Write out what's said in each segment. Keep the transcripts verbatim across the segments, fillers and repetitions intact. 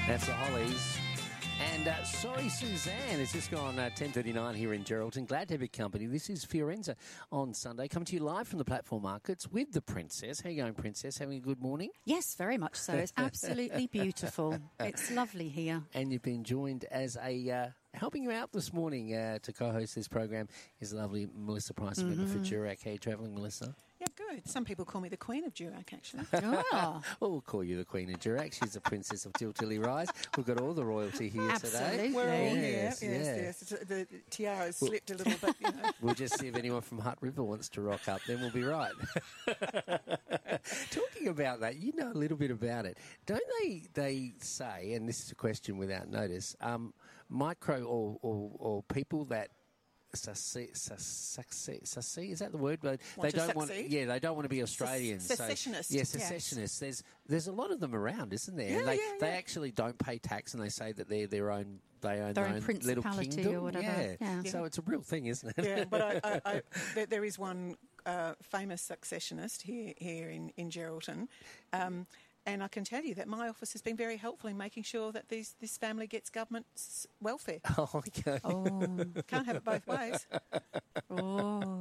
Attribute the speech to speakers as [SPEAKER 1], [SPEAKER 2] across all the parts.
[SPEAKER 1] That's the Hollies. And uh, sorry, Suzanne, it's just gone uh, ten thirty-nine here in Geraldton. Glad to have your company. This is Fiorenza on Sunday. Coming to you live from the platform markets with the Princess. How are you going, Princess? Having a good morning?
[SPEAKER 2] Yes, very much so. It's absolutely beautiful. It's lovely here.
[SPEAKER 1] And you've been joined as a... Uh, helping you out this morning uh, to co-host this program is lovely Melissa Price, mm-hmm. member for Durack. How are you travelling, Melissa?
[SPEAKER 3] Yeah, good. Some people call me the Queen of Durack, actually.
[SPEAKER 2] Oh.
[SPEAKER 1] Well, we'll call you the Queen of Durack. She's the Princess of Tiltilly Rise. We've got all the royalty here
[SPEAKER 2] Absolutely.
[SPEAKER 1] today.
[SPEAKER 3] We're all
[SPEAKER 1] yes,
[SPEAKER 3] here. Yes,
[SPEAKER 1] yeah.
[SPEAKER 3] yes. The, the tiara slipped a little bit, you know.
[SPEAKER 1] We'll just see if anyone from Hutt River wants to rock up. Then we'll be right. Talking about that, you know a little bit about it. Don't they They say, and this is a question without notice, um, micro or, or, or people that succeed, succeed, succeed, is that the word? But
[SPEAKER 3] Want
[SPEAKER 1] they don't
[SPEAKER 3] succeed?
[SPEAKER 1] want, yeah, they don't want to be Australians.
[SPEAKER 3] Se- secessionists.
[SPEAKER 1] So, yeah, secessionists. Yes. There's there's a lot of them around, isn't there?
[SPEAKER 3] Yeah,
[SPEAKER 1] and they
[SPEAKER 3] yeah, yeah.
[SPEAKER 1] they actually don't pay tax, and they say that they're their own. They own
[SPEAKER 2] Their
[SPEAKER 1] their
[SPEAKER 2] own
[SPEAKER 1] own little
[SPEAKER 2] principality
[SPEAKER 1] kingdom.
[SPEAKER 2] or whatever.
[SPEAKER 1] Yeah.
[SPEAKER 2] Yeah.
[SPEAKER 1] So it's a real thing, isn't it?
[SPEAKER 3] Yeah, but I, I, I, there, there is one uh, famous successionist here here in, in Geraldton. Um, And I can tell you that my office has been very helpful in making sure that these, this family gets government's welfare.
[SPEAKER 1] Oh, okay.
[SPEAKER 2] Oh.
[SPEAKER 3] Can't have it both ways.
[SPEAKER 2] Oh.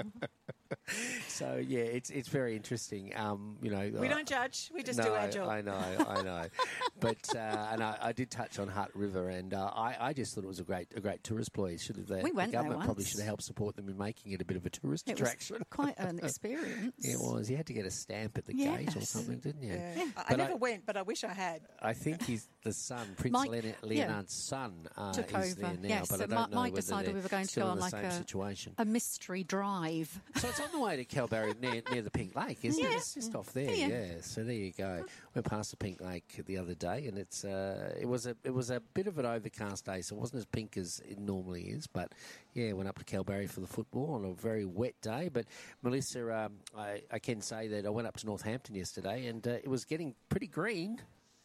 [SPEAKER 1] So yeah, it's it's very interesting. Um, you know,
[SPEAKER 3] We
[SPEAKER 1] uh,
[SPEAKER 3] don't judge. We just
[SPEAKER 1] no,
[SPEAKER 3] do our job.
[SPEAKER 1] I know, I know. But uh, and I, I did touch on Hutt River, and uh, I, I just thought it was a great a great tourist place. Should have the,
[SPEAKER 2] We went
[SPEAKER 1] the government
[SPEAKER 2] there
[SPEAKER 1] probably
[SPEAKER 2] once.
[SPEAKER 1] should have helped support them in making it a bit of a tourist
[SPEAKER 2] It
[SPEAKER 1] attraction.
[SPEAKER 2] was quite an experience.
[SPEAKER 1] It was. You had to get a stamp at the
[SPEAKER 2] Yes.
[SPEAKER 1] gate or something, didn't you?
[SPEAKER 3] Yeah. I, I
[SPEAKER 1] But
[SPEAKER 3] never
[SPEAKER 1] I-
[SPEAKER 3] went, but I wish I had.
[SPEAKER 1] I think he's the son, Prince
[SPEAKER 2] Mike-
[SPEAKER 1] Leonard,
[SPEAKER 2] yeah.
[SPEAKER 1] Leonard's son, uh,
[SPEAKER 2] Took
[SPEAKER 1] is
[SPEAKER 2] over.
[SPEAKER 1] there now.
[SPEAKER 2] Yes,
[SPEAKER 1] but
[SPEAKER 2] so
[SPEAKER 1] I don't
[SPEAKER 2] Mike-
[SPEAKER 1] know
[SPEAKER 2] Mike
[SPEAKER 1] whether
[SPEAKER 2] decided
[SPEAKER 1] they're
[SPEAKER 2] we were going to
[SPEAKER 1] still
[SPEAKER 2] go
[SPEAKER 1] in
[SPEAKER 2] on
[SPEAKER 1] the
[SPEAKER 2] like
[SPEAKER 1] same
[SPEAKER 2] a-
[SPEAKER 1] situation.
[SPEAKER 2] A mystery drive.
[SPEAKER 1] So it's on the way to Kalbarri near, near the Pink Lake, isn't
[SPEAKER 2] Yeah.
[SPEAKER 1] it? It's just off there,
[SPEAKER 2] Yeah.
[SPEAKER 1] yeah. So there you go. Went past the Pink Lake the other day, and it's uh, it was a it was a bit of an overcast day, so it wasn't as pink as it normally is. But yeah, went up to Kalbarri for the football on a very wet day. But Melissa, um, I, I can say that I went up to Northampton yesterday, and uh, it was getting pretty green.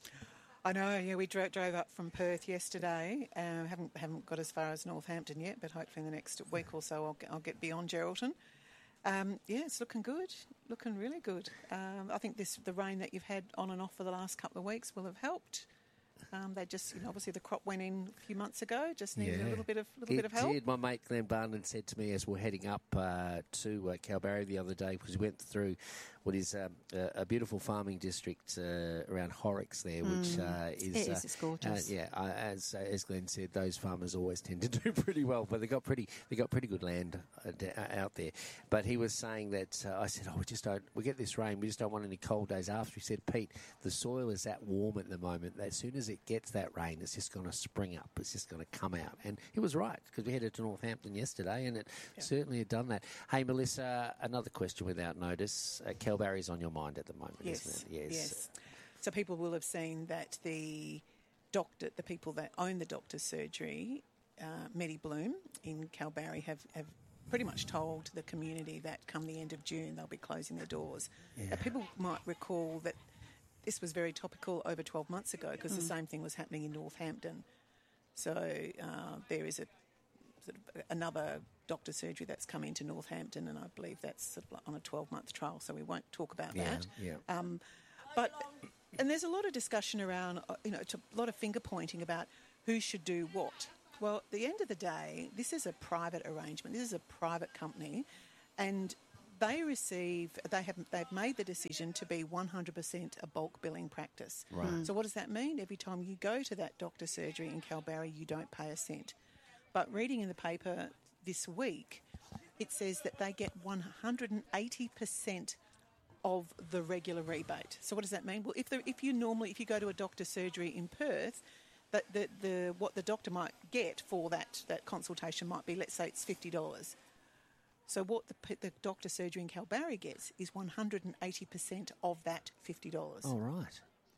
[SPEAKER 3] I know, yeah, we dro- drove up from Perth yesterday. Uh, haven't haven't got as far as Northampton yet, but hopefully in the next week or so I'll get, I'll get beyond Geraldton. Um, yeah, it's looking good, looking really good. Um, I think this the rain that you've had on and off for the last couple of weeks will have helped. Um, they just, you know, obviously the crop went in a few months ago, just needed a little bit of little
[SPEAKER 1] it
[SPEAKER 3] bit of help.
[SPEAKER 1] Did. My mate Glenn Barnard said to me as we're heading up uh, to uh, Kalbarri the other day, because we went through what is um, a, a beautiful farming district uh, around Horrocks there, which uh, is...
[SPEAKER 2] It is,
[SPEAKER 1] uh,
[SPEAKER 2] it's gorgeous.
[SPEAKER 1] Uh, yeah, uh, as as Glenn said, those farmers always tend to do pretty well, but they got pretty they got pretty good land uh, d- uh, out there. But he was saying that, uh, I said, oh, we just don't, we get this rain, we just don't want any cold days after. He said, Pete, the soil is that warm at the moment that as soon as it gets that rain, it's just going to spring up. It's just going to come out. And he was right, because we headed to Northampton yesterday, and it
[SPEAKER 3] Yeah.
[SPEAKER 1] certainly had done that. Hey, Melissa, another question without notice. Uh, Kalbarri's on your mind at the moment,
[SPEAKER 3] Yes,
[SPEAKER 1] isn't it?
[SPEAKER 3] yes. So people will have seen that the doctor, the people that own the doctor's surgery, uh, Medi Bloom in Kalbarri, have, have pretty much told the community that come the end of June they'll be closing their doors.
[SPEAKER 1] Yeah.
[SPEAKER 3] Now, people might recall that this was very topical over twelve months ago, because
[SPEAKER 2] Mm.
[SPEAKER 3] the same thing was happening in Northampton. So uh, there is a sort of another doctor's surgery that's come into Northampton, and I believe that's sort of like on a twelve-month trial, so we won't talk about
[SPEAKER 1] Yeah,
[SPEAKER 3] that.
[SPEAKER 1] yeah.
[SPEAKER 3] Um, but and there's a lot of discussion around, uh, you know, a lot of finger pointing about who should do what. Well, at the end of the day, this is a private arrangement. This is a private company, and they receive. They have. They've made the decision to be one hundred percent a bulk billing practice.
[SPEAKER 1] Right. Mm.
[SPEAKER 3] So what does that mean? Every time you go to that doctor's surgery in Kalbarri, you don't pay a cent. But reading in the paper this week, it says that they get one hundred eighty percent of the regular rebate. So what does that mean? Well, if the, if you normally if you go to a doctor's surgery in Perth, that the, the what the doctor might get for that, that consultation might be, let's say it's fifty dollars. So what the, the doctor's surgery in Kalbarri gets is one hundred eighty percent of that fifty dollars.
[SPEAKER 1] All right.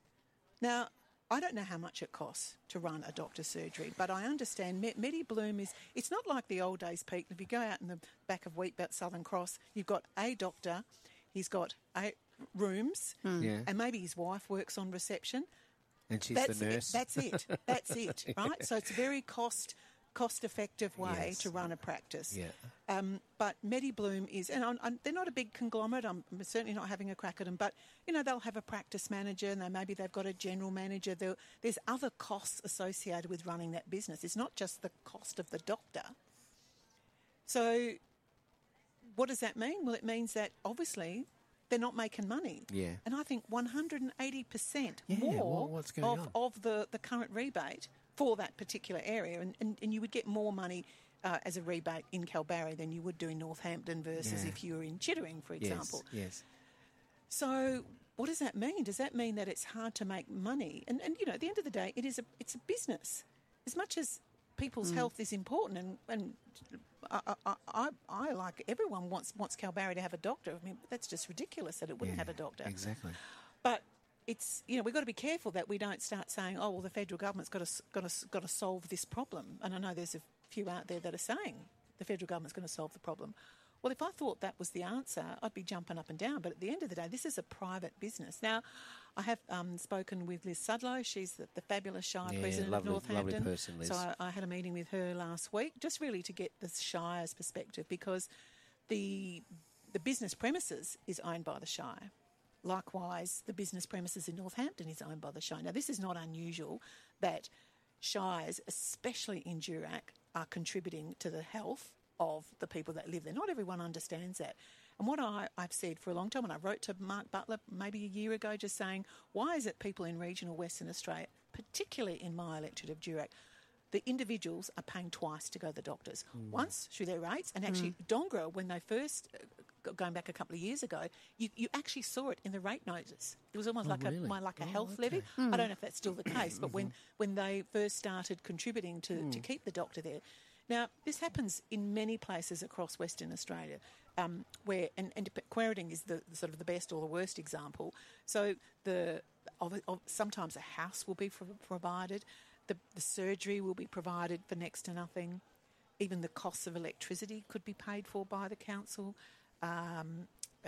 [SPEAKER 3] Now, I don't know how much it costs to run a doctor's surgery, but I understand Me- Medi Bloom is, it's not like the old days, Pete. If you go out in the back of Wheatbelt Southern Cross, you've got a doctor, he's got eight rooms,
[SPEAKER 1] Yeah.
[SPEAKER 3] and maybe his wife works on reception.
[SPEAKER 1] And she's
[SPEAKER 3] That's
[SPEAKER 1] the
[SPEAKER 3] it.
[SPEAKER 1] nurse.
[SPEAKER 3] That's it. That's it, right? So it's very cost cost-effective way
[SPEAKER 1] Yes.
[SPEAKER 3] to run a practice.
[SPEAKER 1] Yeah.
[SPEAKER 3] Um, but MediBloom is, and I'm, I'm, they're not a big conglomerate. I'm certainly not having a crack at them. But you know, they'll have a practice manager, and they, maybe they've got a general manager. There, there's other costs associated with running that business. It's not just the cost of the doctor. So, what does that mean? Well, it means that obviously they're not making money.
[SPEAKER 1] Yeah.
[SPEAKER 3] And I think one hundred eighty percent
[SPEAKER 1] Yeah,
[SPEAKER 3] more
[SPEAKER 1] well, what's going
[SPEAKER 3] of,
[SPEAKER 1] on?
[SPEAKER 3] of the, the current rebate for that particular area. And, and, and you would get more money uh, as a rebate in Kalbarri than you would do in Northampton versus
[SPEAKER 1] Yeah.
[SPEAKER 3] if you were in Chittering, for example.
[SPEAKER 1] Yes. Yes.
[SPEAKER 3] So what does that mean? Does that mean that it's hard to make money? And, and you know, at the end of the day, it is a, it's a business. As much as people's
[SPEAKER 1] Mm.
[SPEAKER 3] health is important, and, and I, I, I, I, like everyone, wants, wants Kalbarri to have a doctor. I mean, that's just ridiculous that it wouldn't
[SPEAKER 1] Yeah,
[SPEAKER 3] have a doctor.
[SPEAKER 1] Exactly.
[SPEAKER 3] But it's, you know, we've got to be careful that we don't start saying, oh, well, the federal government's got to, got to, got to solve this problem. And I know there's a few out there that are saying the federal government's going to solve the problem. Well, if I thought that was the answer, I'd be jumping up and down. But at the end of the day, this is a private business. Now, I have um, spoken with Liz Sudlow. She's the, the fabulous Shire
[SPEAKER 1] Yeah,
[SPEAKER 3] President
[SPEAKER 1] lovely-
[SPEAKER 3] of Northampton.
[SPEAKER 1] lovely person, Liz.
[SPEAKER 3] So I, I had a meeting with her last week, just really to get the Shire's perspective, because the the business premises is owned by the Shire. Likewise, the business premises in Northampton is owned by the Shire. Now, this is not unusual that shires, especially in Durack, are contributing to the health of the people that live there. Not everyone understands that. And what I, I've said for a long time, and I wrote to Mark Butler maybe a year ago just saying, why is it people in regional Western Australia, particularly in my electorate of Durack, the individuals are paying twice to go to the doctors. Mm. Once through their rates, and actually mm. Dongra, when they first, uh, going back a couple of years ago, you, you actually saw it in the rate notice. It was almost
[SPEAKER 1] oh,
[SPEAKER 3] like
[SPEAKER 1] really?
[SPEAKER 3] a my, like a
[SPEAKER 1] oh,
[SPEAKER 3] health
[SPEAKER 1] okay.
[SPEAKER 3] levy.
[SPEAKER 2] Mm.
[SPEAKER 3] I don't know if that's still the case, but when, when they first started contributing to, mm. to keep the doctor there. Now, this happens in many places across Western Australia, um, where, and, and Quairading is the, the sort of the best or the worst example. So the of, of, sometimes a house will be pro- provided. The, the surgery will be provided for next to nothing. Even the costs of electricity could be paid for by the council. Um, uh,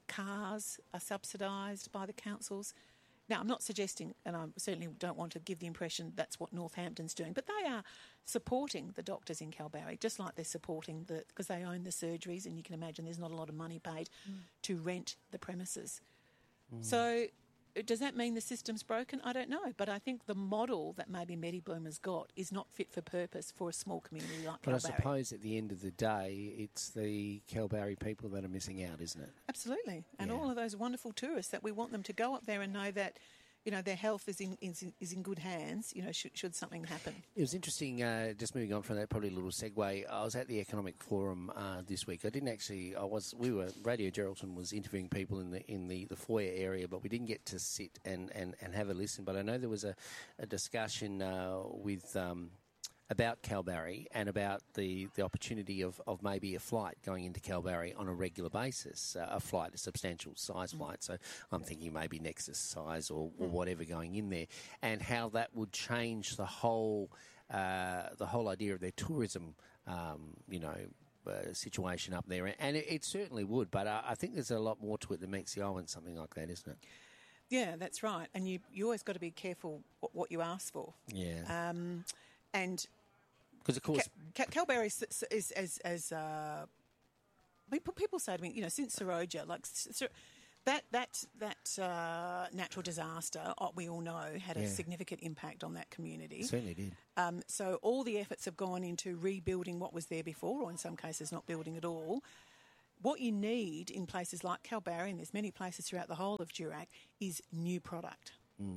[SPEAKER 3] cars are subsidised by the councils. Now, I'm not suggesting, and I certainly don't want to give the impression that's what Northampton's doing, but they are supporting the doctors in Kalbarri, just like they're supporting the, because they own the surgeries, and you can imagine there's not a lot of money paid mm. to rent the premises. Mm. So does that mean the system's broken? I don't know. But I think the model that maybe MediBloom has got is not fit for purpose for a small community like
[SPEAKER 1] But
[SPEAKER 3] Kalbarri.
[SPEAKER 1] I suppose at the end of the day, it's the Kalbarri people that are missing out, isn't it?
[SPEAKER 3] Absolutely. And
[SPEAKER 1] Yeah.
[SPEAKER 3] all of those wonderful tourists that we want them to go up there and know that, you know, their health is in is, is in good hands, you know, should, should something happen.
[SPEAKER 1] It was interesting, uh, just moving on from that, probably a little segue. I was at the Economic Forum uh, this week. I didn't actually, I was, we were, Radio Geraldton was interviewing people in the in the, the foyer area, but we didn't get to sit and, and, and have a listen. But I know there was a, a discussion uh, with, um, about Kalbarri and about the, the opportunity of, of maybe a flight going into Kalbarri on a regular basis, uh, a flight, a substantial size mm. flight. So I'm thinking maybe Nexus size or, or mm. whatever going in there, and how that would change the whole uh, the whole idea of their tourism, um, you know, uh, situation up there. And it, it certainly would, but I, I think there's a lot more to it than meets the eye in something like that, isn't it?
[SPEAKER 3] Yeah, that's right. And you you always got to be careful what, what you ask for.
[SPEAKER 1] Yeah.
[SPEAKER 3] Um, and
[SPEAKER 1] because of course,
[SPEAKER 3] Cal- Cal- Kalbarri is, is as as uh, people people say to me, you know, since Seroja, like Ser- that that that uh, natural disaster, uh, we all know, had
[SPEAKER 1] Yeah.
[SPEAKER 3] a significant impact on that community.
[SPEAKER 1] it certainly did.
[SPEAKER 3] Um, so all the efforts have gone into rebuilding what was there before, or in some cases not building at all. What you need in places like Kalbarri, and there's many places throughout the whole of Durack, is new product.
[SPEAKER 1] Mm.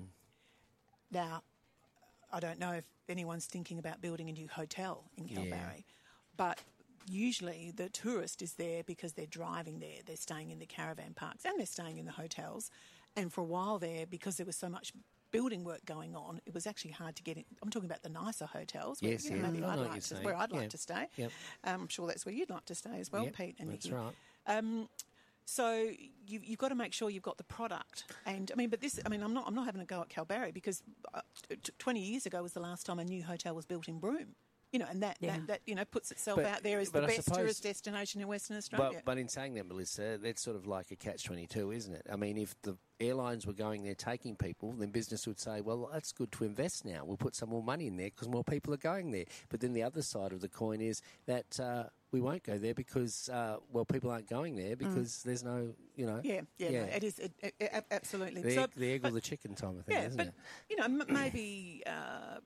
[SPEAKER 3] Now, I don't know if anyone's thinking about building a new hotel in Kalbarri,
[SPEAKER 1] Yeah.
[SPEAKER 3] but usually the tourist is there because they're driving there, they're staying in the caravan parks and they're staying in the hotels. And for a while there, because there was so much building work going on, it was actually hard to get in. I'm talking about the nicer hotels. Where,
[SPEAKER 1] Yes,
[SPEAKER 3] you know,
[SPEAKER 1] yeah.
[SPEAKER 3] maybe
[SPEAKER 1] I
[SPEAKER 3] I'd
[SPEAKER 1] know what
[SPEAKER 3] like
[SPEAKER 1] you're
[SPEAKER 3] to, where I'd
[SPEAKER 1] saying.
[SPEAKER 3] like
[SPEAKER 1] Yeah.
[SPEAKER 3] to stay.
[SPEAKER 1] Yep.
[SPEAKER 3] Um, I'm sure that's where you'd like to stay as well,
[SPEAKER 1] Yep,
[SPEAKER 3] Pete and
[SPEAKER 1] that's
[SPEAKER 3] Nikki.
[SPEAKER 1] right.
[SPEAKER 3] Um, so you, you've got to make sure you've got the product. And I mean, but this, I mean, I'm not, I'm not having a go at Kalbarri because uh, t- twenty years ago was the last time a new hotel was built in Broome. You know, and that,
[SPEAKER 2] Yeah.
[SPEAKER 3] that, that you know puts itself
[SPEAKER 1] But-
[SPEAKER 3] out there as
[SPEAKER 1] but
[SPEAKER 3] the
[SPEAKER 1] I
[SPEAKER 3] best
[SPEAKER 1] suppose-
[SPEAKER 3] tourist destination in Western Australia.
[SPEAKER 1] But, but in saying that, Melissa, that's sort of like a catch twenty-two, isn't it? I mean, if the airlines were going there taking people, then business would say, well, that's good to invest now. We'll put some more money in there because more people are going there. But then the other side of the coin is that uh, we won't go there because, uh, well, people aren't going there because mm. there's no, you know.
[SPEAKER 3] Yeah, yeah,
[SPEAKER 1] yeah.
[SPEAKER 3] No, it is, it, it, it, absolutely.
[SPEAKER 1] The,
[SPEAKER 3] so,
[SPEAKER 1] egg, the egg
[SPEAKER 3] but,
[SPEAKER 1] or the chicken time of thing,
[SPEAKER 3] yeah,
[SPEAKER 1] isn't
[SPEAKER 3] but,
[SPEAKER 1] it?
[SPEAKER 3] you know, m- maybe... Uh,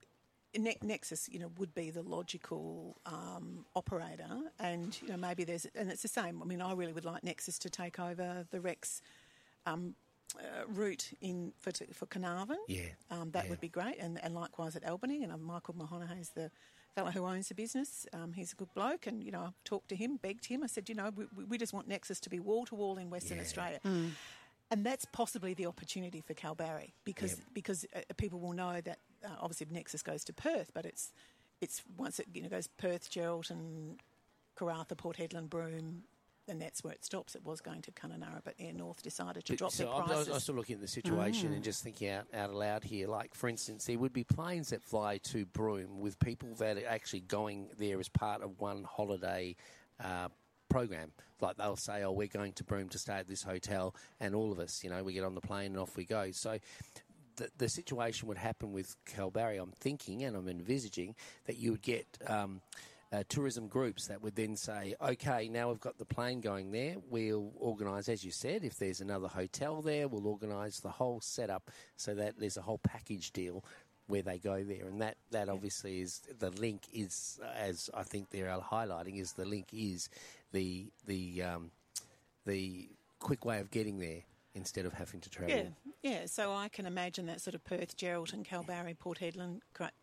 [SPEAKER 3] Ne- Nexus, you know, would be the logical um, operator, and you know maybe there's, and it's the same. I mean, I really would like Nexus to take over the Rex um, uh, route in for t- for Carnarvon.
[SPEAKER 1] Yeah,
[SPEAKER 3] um, that
[SPEAKER 1] yeah.
[SPEAKER 3] would be great, and, and likewise at Albany. And uh, Michael Mahoney's the fellow who owns the business. Um, he's a good bloke, and you know, I talked to him, begged him. I said, you know, we, we just want Nexus to be wall to wall in Western
[SPEAKER 1] Yeah.
[SPEAKER 3] Australia.
[SPEAKER 2] Mm.
[SPEAKER 3] And that's possibly the opportunity for Kalbarri because
[SPEAKER 1] Yep.
[SPEAKER 3] because uh, people will know that uh, obviously Nexus goes to Perth, but it's it's once it you know goes Perth, Geraldton, Karratha, Port Hedland, Broome, and that's where it stops. It was going to Kununurra, but Air North decided to
[SPEAKER 1] But
[SPEAKER 3] drop
[SPEAKER 1] so
[SPEAKER 3] their
[SPEAKER 1] I'm, I
[SPEAKER 3] prices.
[SPEAKER 1] was also looking at the situation
[SPEAKER 2] Mm.
[SPEAKER 1] and just thinking out, out aloud here. Like, for instance, there would be planes that fly to Broome with people that are actually going there as part of one holiday uh, program. Like, they'll say, oh, we're going to Broome to stay at this hotel, and all of us, you know, we get on the plane and off we go. So the, the situation would happen with Kalbarri, I'm thinking, and I'm envisaging, that you would get... Um, Uh, tourism groups that would then say, okay, now we've got the plane going there, we'll organise, as you said, if there's another hotel there, we'll organise the whole setup so that there's a whole package deal where they go there. And that, that obviously is, the link is, as I think they're highlighting, is the link is the, the, um, the quick way of getting there instead of having to travel.
[SPEAKER 3] yeah, yeah. So I can imagine that sort of Perth, Geraldton, Kalbarri, Port Hedland, Kar-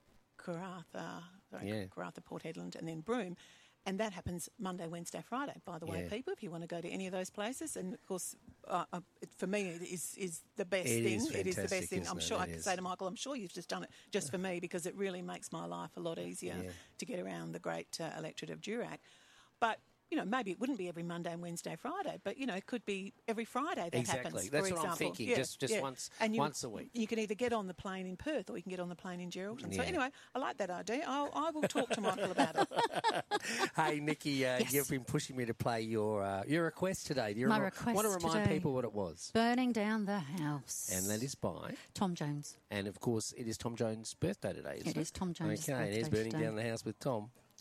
[SPEAKER 3] Karratha, sorry,
[SPEAKER 1] Yeah.
[SPEAKER 3] Karratha, Port Hedland, and then Broome. And that happens Monday, Wednesday, Friday, by the way,
[SPEAKER 1] Yeah.
[SPEAKER 3] people, if you want to go to any of those places. And, of course, uh, uh, it, for me, it is, is the best
[SPEAKER 1] It
[SPEAKER 3] thing.
[SPEAKER 1] is
[SPEAKER 3] It is the
[SPEAKER 1] fantastic,
[SPEAKER 3] best thing.
[SPEAKER 1] isn't
[SPEAKER 3] I'm
[SPEAKER 1] it?
[SPEAKER 3] sure
[SPEAKER 1] It
[SPEAKER 3] I can
[SPEAKER 1] is.
[SPEAKER 3] say to Michael, I'm sure you've just done it just for me because it really makes my life a lot easier
[SPEAKER 1] Yeah.
[SPEAKER 3] to get around the great uh, electorate of Durack. But, you know, maybe it wouldn't be every Monday and Wednesday, Friday, but, you know, it could be every Friday that
[SPEAKER 1] Exactly.
[SPEAKER 3] happens,
[SPEAKER 1] That's
[SPEAKER 3] for
[SPEAKER 1] what I'm
[SPEAKER 3] example.
[SPEAKER 1] thinking,
[SPEAKER 3] Yeah,
[SPEAKER 1] just- just
[SPEAKER 3] yeah.
[SPEAKER 1] once-
[SPEAKER 3] And you,
[SPEAKER 1] once a week.
[SPEAKER 3] You can either get on the plane in Perth or you can get on the plane in Geraldton. So
[SPEAKER 1] Yeah.
[SPEAKER 3] anyway, I like that idea. I'll, I will talk to Michael about it.
[SPEAKER 1] Hey, Nikki, uh,
[SPEAKER 2] Yes.
[SPEAKER 1] you've been pushing me to play your uh, your request today. Do you
[SPEAKER 2] My
[SPEAKER 1] remi-
[SPEAKER 2] request
[SPEAKER 1] want to remind
[SPEAKER 2] today.
[SPEAKER 1] people what it was?
[SPEAKER 2] Burning down the house.
[SPEAKER 1] And that is by,
[SPEAKER 2] Tom Jones.
[SPEAKER 1] and of course, it is Tom Jones' birthday today, isn't it?
[SPEAKER 2] It is Tom Jones'
[SPEAKER 1] Okay, and he's
[SPEAKER 2] birthday
[SPEAKER 1] burning
[SPEAKER 2] today.
[SPEAKER 1] down the house with Tom.